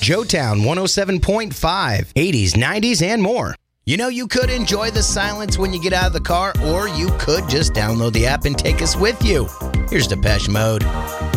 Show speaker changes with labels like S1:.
S1: Joetown 107.5, 80s, 90s, and more. You know, you could enjoy the silence when you get out of the car, or you could just download the app and take us with you. Here's Depeche Mode.